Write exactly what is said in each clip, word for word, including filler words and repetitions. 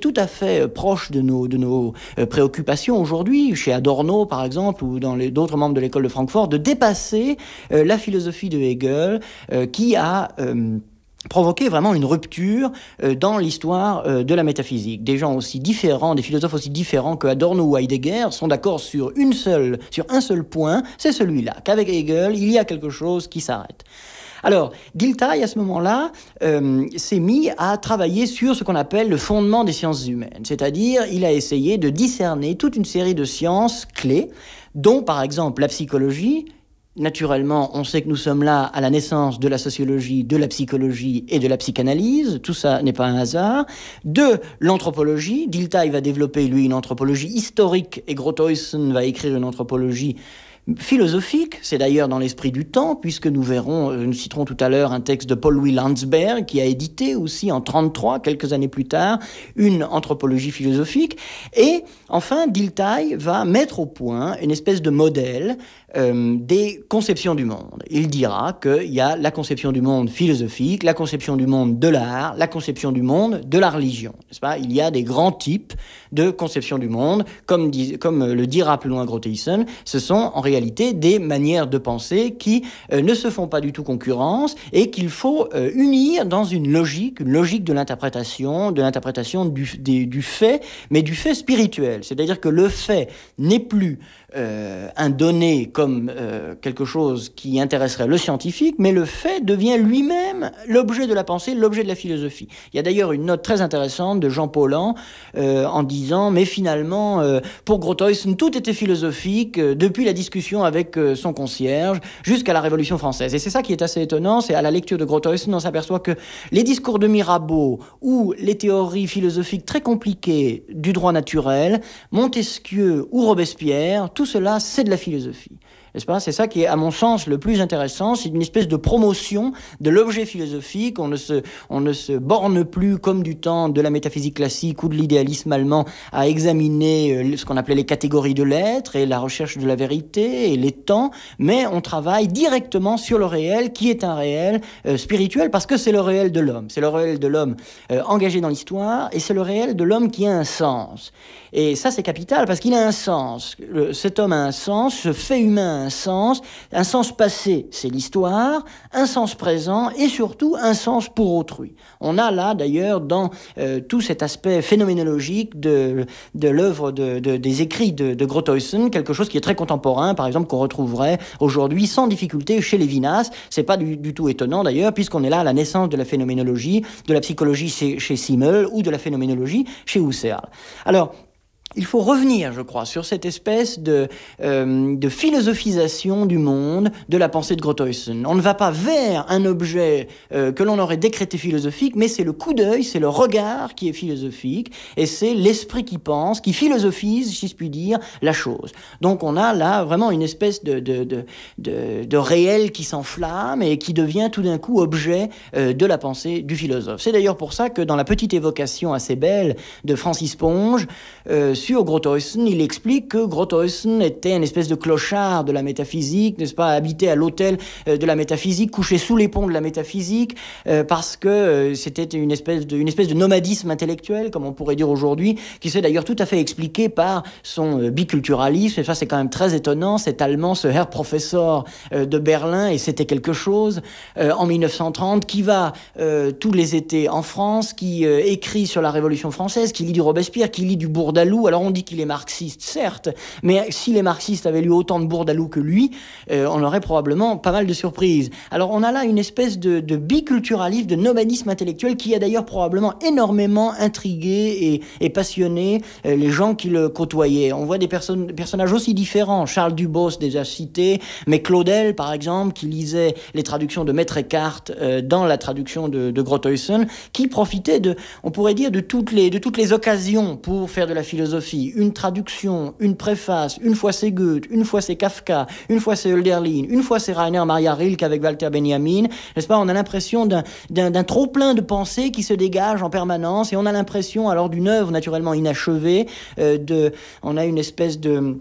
tout à fait proche de nos, de nos préoccupations aujourd'hui, chez Adorno par exemple, ou dans les, d'autres membres de l'école de Francfort, de dépasser euh, la philosophie de Hegel, euh, qui a... Euh, provoquer vraiment une rupture euh, dans l'histoire euh, de la métaphysique. Des gens aussi différents, des philosophes aussi différents que Adorno ou Heidegger sont d'accord sur une seule, sur un seul point, c'est celui-là, qu'avec Hegel, il y a quelque chose qui s'arrête. Alors, Dilthey, à ce moment-là, euh, s'est mis à travailler sur ce qu'on appelle le fondement des sciences humaines. C'est-à-dire, il a essayé de discerner toute une série de sciences clés, dont, par exemple, la psychologie. Naturellement, on sait que nous sommes là à la naissance de la sociologie, de la psychologie et de la psychanalyse. Tout ça n'est pas un hasard. De l'anthropologie. Dilthey va développer, lui, une anthropologie historique et Grothuysen va écrire une anthropologie philosophique. C'est d'ailleurs dans l'esprit du temps, puisque nous verrons, nous citerons tout à l'heure un texte de Paul Louis Landsberg qui a édité aussi en trente-trois, quelques années plus tard, une anthropologie philosophique. Et enfin, Dilthey va mettre au point une espèce de modèle Euh, des conceptions du monde. Il dira qu'il y a la conception du monde philosophique, la conception du monde de l'art, la conception du monde de la religion. N'est-ce pas ? Il y a des grands types de conception du monde, comme, dit, comme le dira plus loin Grothuysen, ce sont en réalité des manières de penser qui euh, ne se font pas du tout concurrence et qu'il faut euh, unir dans une logique, une logique de l'interprétation, de l'interprétation du, du, du fait, mais du fait spirituel. C'est-à-dire que le fait n'est plus Euh, un donné comme euh, quelque chose qui intéresserait le scientifique, mais le fait devient lui-même l'objet de la pensée, l'objet de la philosophie. Il y a d'ailleurs une note très intéressante de Jean Paulhan euh, en disant, mais finalement, euh, pour Grothuysen, tout était philosophique euh, depuis la discussion avec euh, son concierge jusqu'à la Révolution française. Et c'est ça qui est assez étonnant, c'est à la lecture de Grothuysen, on s'aperçoit que les discours de Mirabeau ou les théories philosophiques très compliquées du droit naturel, Montesquieu ou Robespierre, tout cela, c'est de la philosophie. N'est-ce pas ? C'est ça qui est, à mon sens, le plus intéressant. C'est une espèce de promotion de l'objet philosophique. On ne se, on ne se borne plus, comme du temps de la métaphysique classique ou de l'idéalisme allemand, à examiner ce qu'on appelait les catégories de l'être et la recherche de la vérité et les temps, mais on travaille directement sur le réel, qui est un réel euh, spirituel, parce que c'est le réel de l'homme. C'est le réel de l'homme euh, engagé dans l'histoire, et c'est le réel de l'homme qui a un sens. Et ça, c'est capital, parce qu'il a un sens. Le, cet homme a un sens, ce fait humain a un sens. Un sens passé, c'est l'histoire. Un sens présent, et surtout, un sens pour autrui. On a là, d'ailleurs, dans euh, tout cet aspect phénoménologique de, de l'œuvre, de, de, des écrits de, de Grothuysen, quelque chose qui est très contemporain, par exemple, qu'on retrouverait aujourd'hui sans difficulté chez Lévinas. C'est pas du, du tout étonnant, d'ailleurs, puisqu'on est là à la naissance de la phénoménologie, de la psychologie chez, chez Simmel, ou de la phénoménologie chez Husserl. Alors, il faut revenir, je crois, sur cette espèce de, euh, de philosophisation du monde de la pensée de Grothuysen. On ne va pas vers un objet euh, que l'on aurait décrété philosophique, mais c'est le coup d'œil, c'est le regard qui est philosophique, et c'est l'esprit qui pense, qui philosophise, si je puis dire, la chose. Donc on a là vraiment une espèce de, de, de, de, de réel qui s'enflamme et qui devient tout d'un coup objet euh, de la pensée du philosophe. C'est d'ailleurs pour ça que dans la petite évocation assez belle de Francis Ponge, euh, sur Grothuysen, il explique que Grothuysen était une espèce de clochard de la métaphysique, n'est-ce pas, habité à l'hôtel de la métaphysique, couché sous les ponts de la métaphysique, euh, parce que euh, c'était une espèce, de, une espèce de nomadisme intellectuel, comme on pourrait dire aujourd'hui, qui s'est d'ailleurs tout à fait expliqué par son euh, biculturalisme. Et ça, c'est quand même très étonnant, cet Allemand, ce Herr Professor euh, de Berlin, et c'était quelque chose, euh, en mille neuf cent trente, qui va euh, tous les étés en France, qui euh, écrit sur la Révolution française, qui lit du Robespierre, qui lit du Bourdaloue. Alors on dit qu'il est marxiste, certes, mais si les marxistes avaient lu autant de Bourdaloue que lui, euh, on aurait probablement pas mal de surprises. Alors on a là une espèce de, de biculturalisme, de nomadisme intellectuel qui a d'ailleurs probablement énormément intrigué et, et passionné euh, les gens qui le côtoyaient. On voit des, perso- des personnages aussi différents. Charles Dubos, déjà cité, mais Claudel, par exemple, qui lisait les traductions de Maître Eckhart euh, dans la traduction de, de Grothuysen, qui profitait de, on pourrait dire, de toutes les, de toutes les occasions pour faire de la philosophie. Une traduction, une préface, une fois c'est Goethe, une fois c'est Kafka, une fois c'est Hölderlin, une fois c'est Rainer Maria Rilke avec Walter Benjamin, n'est-ce pas ? On a l'impression d'un, d'un, d'un trop-plein de pensées qui se dégage en permanence, et on a l'impression alors d'une œuvre naturellement inachevée, euh, de, on a une espèce de...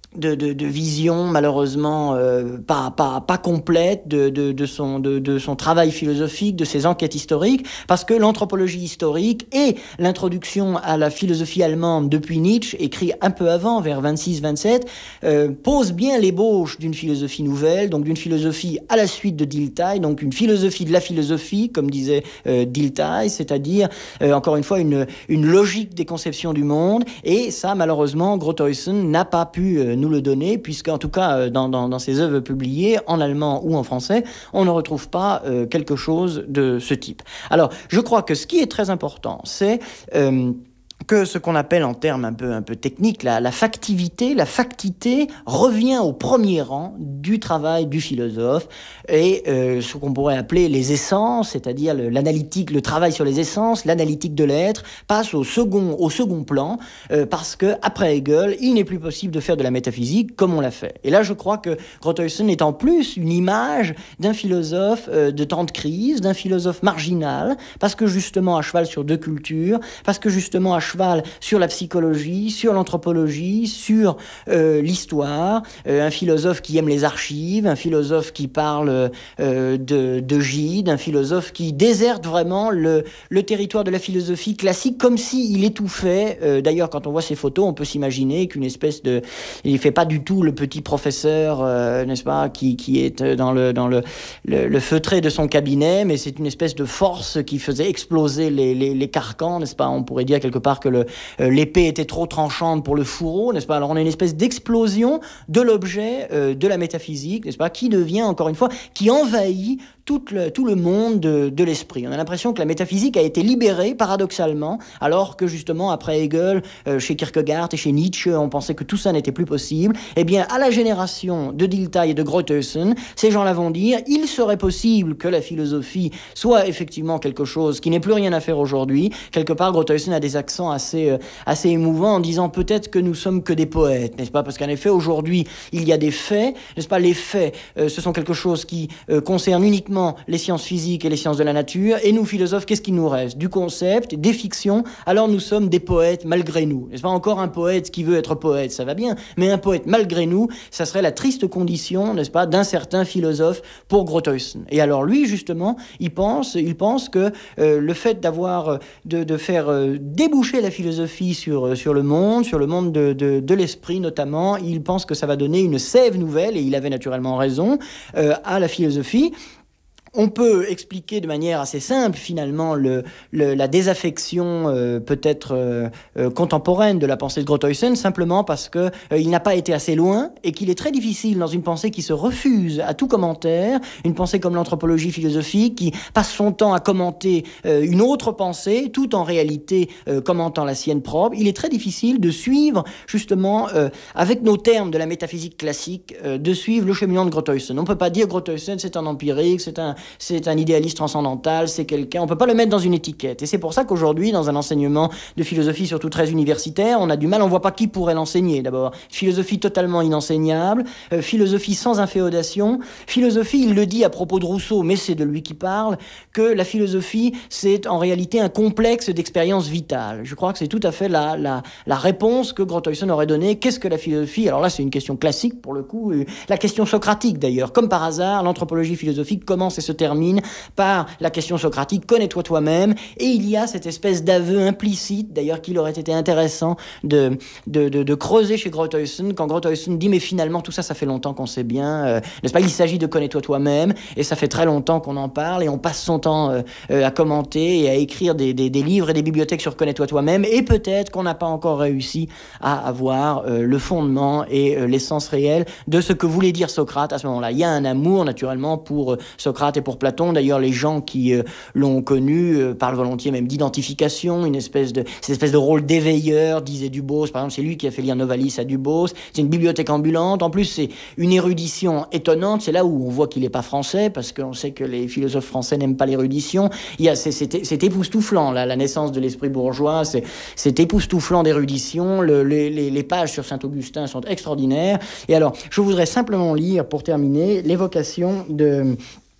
De, de, de vision malheureusement euh, pas, pas, pas complète de, de, de, son, de, de son travail philosophique, de ses enquêtes historiques, parce que l'anthropologie historique et l'introduction à la philosophie allemande depuis Nietzsche, écrit un peu avant, vers vingt-six vingt-sept, euh, pose bien l'ébauche d'une philosophie nouvelle, donc d'une philosophie à la suite de Dilthey, donc une philosophie de la philosophie, comme disait euh, Dilthey, c'est-à-dire, euh, encore une fois, une, une logique des conceptions du monde, et ça, malheureusement, Grothuysen n'a pas pu euh, nous le donner, puisqu'en tout cas, dans, dans, dans ses œuvres publiées, en allemand ou en français, on ne retrouve pas euh, quelque chose de ce type. Alors, je crois que ce qui est très important, c'est... Euh, que ce qu'on appelle en termes un peu, un peu techniques, la, la factivité, la factité revient au premier rang du travail du philosophe et euh, ce qu'on pourrait appeler les essences, c'est-à-dire le, l'analytique, le travail sur les essences, l'analytique de l'être, passe au second, au second plan euh, parce qu'après Hegel, il n'est plus possible de faire de la métaphysique comme on l'a fait. Et là, je crois que Grothuysen est en plus une image d'un philosophe euh, de temps de crise, d'un philosophe marginal, parce que justement à cheval sur deux cultures, parce que justement à cheval sur la psychologie, sur l'anthropologie, sur euh, l'histoire, euh, un philosophe qui aime les archives, un philosophe qui parle euh, de, de Gide, un philosophe qui déserte vraiment le, le territoire de la philosophie classique comme s'il étouffait. Euh, d'ailleurs, quand on voit ces photos, on peut s'imaginer qu'une espèce de... Il ne fait pas du tout le petit professeur, euh, n'est-ce pas, qui, qui est dans, le, dans le, le, le feutré de son cabinet, mais c'est une espèce de force qui faisait exploser les, les, les carcans, n'est-ce pas? On pourrait dire quelque part que le, euh, l'épée était trop tranchante pour le fourreau, n'est-ce pas? Alors on a une espèce d'explosion de l'objet euh, de la métaphysique, n'est-ce pas? Qui devient, encore une fois, qui envahit tout le, tout le monde de, de l'esprit. On a l'impression que la métaphysique a été libérée, paradoxalement, alors que justement, après Hegel, euh, chez Kierkegaard et chez Nietzsche, on pensait que tout ça n'était plus possible. Eh bien, à la génération de Dilthey et de Grothuysen, ces gens-là vont dire, il serait possible que la philosophie soit effectivement quelque chose qui n'est plus rien à faire aujourd'hui. Quelque part, Grothuysen a des accents assez, euh, assez émouvants en disant peut-être que nous sommes que des poètes, n'est-ce pas? Parce qu'en effet, aujourd'hui, il y a des faits, n'est-ce pas? Les faits, euh, ce sont quelque chose qui euh, concerne uniquement les sciences physiques et les sciences de la nature, et nous, philosophes, qu'est-ce qu'il nous reste? Du concept, des fictions, alors nous sommes des poètes malgré nous. N'est-ce pas? Encore un poète qui veut être poète, ça va bien, mais un poète malgré nous, ça serait la triste condition, n'est-ce pas, d'un certain philosophe pour Grothuysen. Et alors lui, justement, il pense, il pense que euh, le fait d'avoir, de, de faire euh, déboucher la philosophie sur, sur le monde, sur le monde de, de, de l'esprit notamment, il pense que ça va donner une sève nouvelle, et il avait naturellement raison, euh, à la philosophie. On peut expliquer de manière assez simple, finalement, le, le, la désaffection euh, peut-être euh, euh, contemporaine de la pensée de Grothuysen, simplement parce qu'il euh, n'a pas été assez loin et qu'il est très difficile, dans une pensée qui se refuse à tout commentaire, une pensée comme l'anthropologie philosophique, qui passe son temps à commenter euh, une autre pensée, tout en réalité euh, commentant la sienne propre, il est très difficile de suivre, justement, euh, avec nos termes de la métaphysique classique, euh, de suivre le cheminement de Grothuysen. On ne peut pas dire Grothuysen, c'est un empirique, c'est un c'est un idéaliste transcendantal, c'est quelqu'un... On ne peut pas le mettre dans une étiquette. Et c'est pour ça qu'aujourd'hui, dans un enseignement de philosophie, surtout très universitaire, on a du mal, on ne voit pas qui pourrait l'enseigner, d'abord. Philosophie totalement inenseignable, euh, philosophie sans inféodation, philosophie, il le dit à propos de Rousseau, mais c'est de lui qui parle, que la philosophie, c'est en réalité un complexe d'expérience vitale. Je crois que c'est tout à fait la, la, la réponse que Grothuysen aurait donnée. Qu'est-ce que la philosophie? Alors là, c'est une question classique, pour le coup, euh, la question socratique, d'ailleurs. Comme par hasard, l'anthropologie philosophique commence et se termine par la question socratique, connais-toi toi-même, et il y a cette espèce d'aveu implicite, d'ailleurs qu'il aurait été intéressant de, de, de, de creuser chez Grothuysen, quand Grothuysen dit, mais finalement tout ça, ça fait longtemps qu'on sait bien, euh, n'est-ce pas, il s'agit de connais-toi toi-même, et ça fait très longtemps qu'on en parle, et on passe son temps euh, euh, à commenter et à écrire des, des, des livres et des bibliothèques sur connais-toi toi-même, et peut-être qu'on n'a pas encore réussi à avoir euh, le fondement et euh, l'essence réelle de ce que voulait dire Socrate à ce moment-là. Il y a un amour, naturellement, pour euh, Socrate et pour Platon. D'ailleurs, les gens qui euh, l'ont connu euh, parlent volontiers même d'identification, une espèce de, cette espèce de rôle d'éveilleur, disait Dubos. Par exemple, c'est lui qui a fait lire Novalis à Dubos. C'est une bibliothèque ambulante. En plus, c'est une érudition étonnante. C'est là où on voit qu'il n'est pas français, parce qu'on sait que les philosophes français n'aiment pas l'érudition. Il y a, c'est, c'est, c'est époustouflant, là, la naissance de l'esprit bourgeois. C'est, c'est époustouflant d'érudition. Le, les, les pages sur Saint-Augustin sont extraordinaires. Et alors, je voudrais simplement lire, pour terminer, l'évocation de...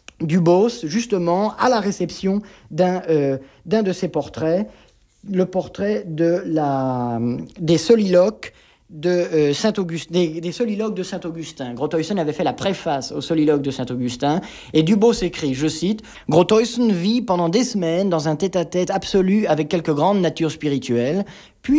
Dubos, justement, à la réception d'un, euh, d'un de ses portraits, le portrait de la, des soliloques de euh, Saint-Augustin, des, des soliloques de Saint-Augustin. Grothuysen avait fait la préface au soliloque de Saint-Augustin, et Dubos écrit, je cite, « Grothuysen vit pendant des semaines dans un tête-à-tête absolu avec quelques grandes natures spirituelles, puis